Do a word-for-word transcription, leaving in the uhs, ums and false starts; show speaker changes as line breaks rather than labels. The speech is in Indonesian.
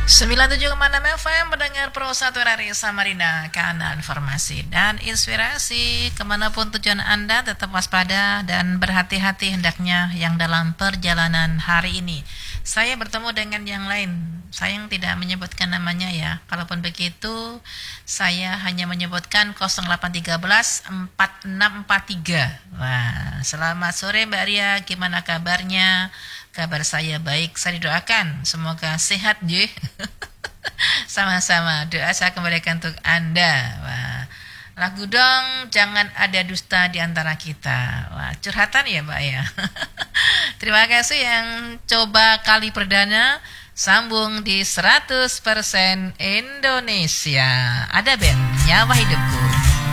sembilan puluh tujuh koma enam F M mendengar Pro satu R R I Samarinda, kanal informasi dan inspirasi. Kemanapun tujuan Anda, tetap waspada dan berhati-hati hendaknya yang dalam perjalanan hari ini. Saya bertemu dengan yang lain, saya yang tidak menyebutkan namanya ya. Kalaupun begitu, saya hanya menyebutkan nol delapan satu tiga empat enam empat tiga. Wah, selamat sore Mbak Ria, gimana kabarnya? Kabar saya baik, saya doakan semoga sehat je. Sama-sama, doa saya kembalikan untuk Anda. Wah, lagu dong, jangan ada dusta di antara kita. Wah, curhatan ya Mbak ya. Terima kasih yang coba kali perdana sambung di seratus persen Indonesia. Ada band Nyawa Hidupku.